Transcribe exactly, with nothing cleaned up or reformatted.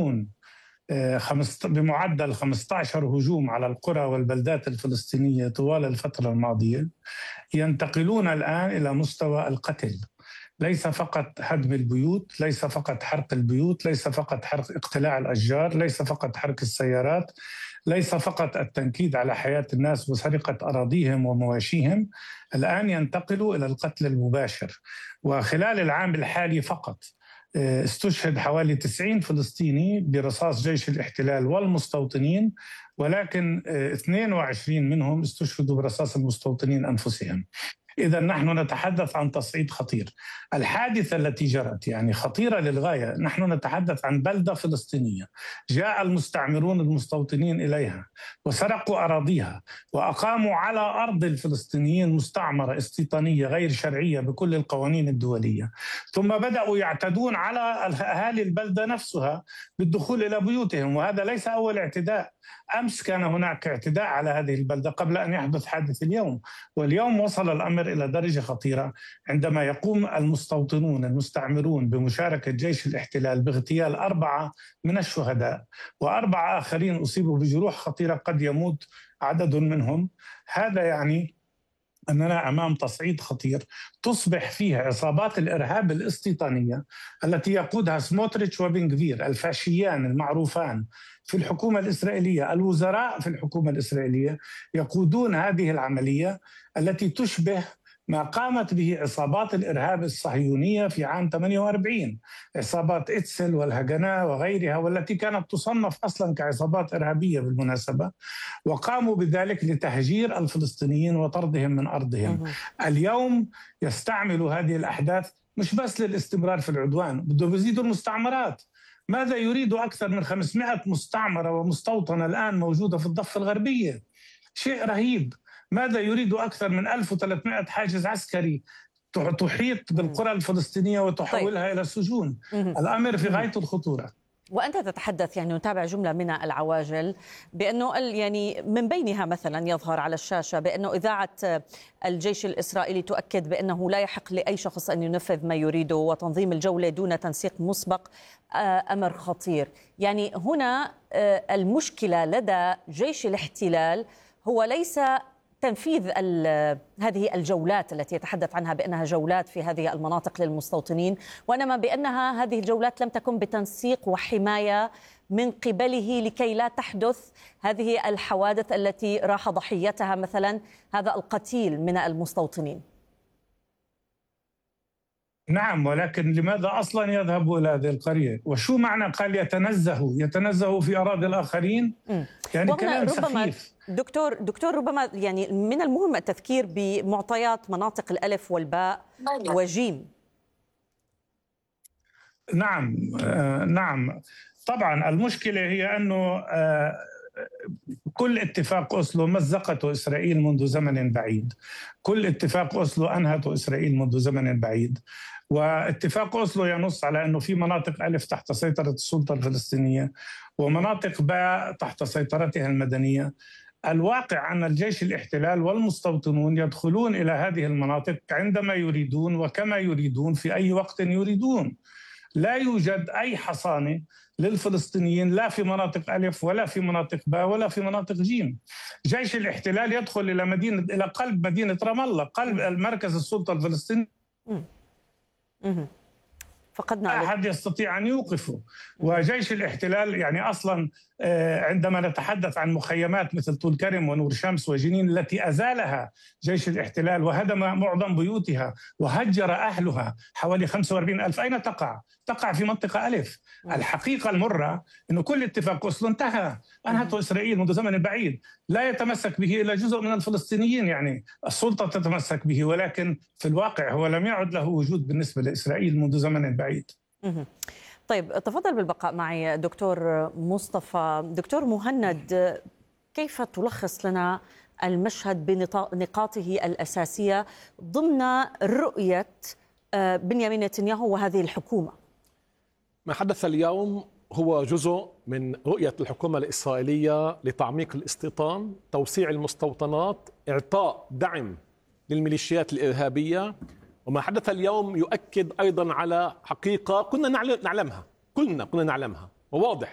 ينفذون بمعدل خمسة عشر هجوم على القرى والبلدات الفلسطينية طوال الفترة الماضية، ينتقلون الآن إلى مستوى القتل. ليس فقط هدم البيوت، ليس فقط حرق البيوت، ليس فقط حرق اقتلاع الأشجار، ليس فقط حرق السيارات، ليس فقط التنكيد على حياة الناس وسرقة أراضيهم ومواشيهم، الآن ينتقلوا إلى القتل المباشر. وخلال العام الحالي فقط استشهد حوالي تسعين فلسطيني برصاص جيش الاحتلال والمستوطنين، ولكن اثنين وعشرين منهم استشهدوا برصاص المستوطنين أنفسهم. إذا نحن نتحدث عن تصعيد خطير. الحادثة التي جرت يعني خطيرة للغاية. نحن نتحدث عن بلدة فلسطينية جاء المستعمرون المستوطنين إليها وسرقوا أراضيها وأقاموا على أرض الفلسطينيين مستعمرة استيطانية غير شرعية بكل القوانين الدولية، ثم بدأوا يعتدون على أهالي البلدة نفسها بالدخول إلى بيوتهم. وهذا ليس أول اعتداء. أمس كان هناك اعتداء على هذه البلدة قبل أن يحدث حادث اليوم، واليوم وصل الأمر إلى درجة خطيرة عندما يقوم المستوطنون المستعمرون بمشاركة جيش الاحتلال باغتيال أربعة من الشهداء وأربعة آخرين أصيبوا بجروح خطيرة قد يموت عدد منهم. هذا يعني أننا أمام تصعيد خطير تصبح فيه عصابات الإرهاب الاستيطانية التي يقودها سموتريتش وبن غفير، الفاشيان المعروفان في الحكومة الإسرائيلية، الوزراء في الحكومة الإسرائيلية يقودون هذه العملية التي تشبه ما قامت به عصابات الإرهاب الصهيونية في عام ثمانية وأربعين، عصابات إتسل والهجناء وغيرها، والتي كانت تصنف أصلا كعصابات إرهابية بالمناسبة، وقاموا بذلك لتهجير الفلسطينيين وطردهم من أرضهم. اليوم يستعملوا هذه الأحداث مش بس للاستمرار في العدوان، بدهم يزيدوا المستعمرات. ماذا يريد أكثر من خمسمائة مستعمرة ومستوطنة الآن موجودة في الضفة الغربية؟ شيء رهيب. ماذا يريد أكثر من ألف وثلاثمائة حاجز عسكري تحيط بالقرى الفلسطينية وتحولها طيب. إلى سجون. الأمر في غاية الخطورة. وأنت تتحدث يعني نتابع جملة من العواجل بأنه يعني من بينها مثلا يظهر على الشاشة بأنه إذاعة الجيش الإسرائيلي تؤكد بأنه لا يحق لأي شخص أن ينفذ ما يريده، وتنظيم الجولة دون تنسيق مسبق أمر خطير. يعني هنا المشكلة لدى جيش الاحتلال هو ليس تنفيذ هذه الجولات التي يتحدث عنها بأنها جولات في هذه المناطق للمستوطنين، وإنما بأنها هذه الجولات لم تكن بتنسيق وحماية من قبله لكي لا تحدث هذه الحوادث التي راح ضحيتها مثلا هذا القتيل من المستوطنين. نعم، ولكن لماذا أصلا يذهبوا إلى هذه القرية؟ وشو معنى قال يتنزهوا يتنزهوا في أراضي الآخرين؟ يعني كلام سخيف. دكتور دكتور ربما يعني من المهم التذكير بمعطيات مناطق الألف والباء وجيم. نعم آه نعم طبعا المشكلة هي أنه آه كل اتفاق أوسلو مزقته إسرائيل منذ زمن بعيد. كل اتفاق أوسلو أنهته إسرائيل منذ زمن بعيد. واتفاق أوسلو ينص على أنه في مناطق ألف تحت سيطرة السلطة الفلسطينية ومناطق باء تحت سيطرتها المدنية. الواقع أن الجيش الاحتلال والمستوطنون يدخلون إلى هذه المناطق عندما يريدون وكما يريدون في أي وقت يريدون. لا يوجد أي حصانة للفلسطينيين لا في مناطق ألف ولا في مناطق باء ولا في مناطق جيم. جيش الاحتلال يدخل إلى مدينة إلى قلب مدينة رام الله، قلب المركز السلطة الفلسطينية. فقدنا لا أحد يستطيع أن يوقفه. وجيش الاحتلال يعني أصلا عندما نتحدث عن مخيمات مثل طول كرم ونور شمس وجنين التي أزالها جيش الاحتلال وهدم معظم بيوتها وهجر أهلها حوالي خمسة وأربعين ألف، أين تقع؟ تقع في منطقة ألف. الحقيقة المرة أنه كل اتفاق أوسلو انتهى، أنهته إسرائيل منذ زمن بعيد، لا يتمسك به إلا جزء من الفلسطينيين، يعني السلطة تتمسك به، ولكن في الواقع هو لم يعد له وجود بالنسبة لإسرائيل منذ زمن بعيد. طيب تفضل بالبقاء معي دكتور مصطفى. دكتور مهند، كيف تلخص لنا المشهد بنقاطه الأساسية ضمن رؤية بنيامين نتنياهو وهذه الحكومة؟ ما حدث اليوم هو جزء من رؤية الحكومة الإسرائيلية لتعميق الاستيطان، توسيع المستوطنات، إعطاء دعم للميليشيات الإرهابية. وما حدث اليوم يؤكد أيضا على حقيقة كنا نعلمها كلنا كنا نعلمها وواضح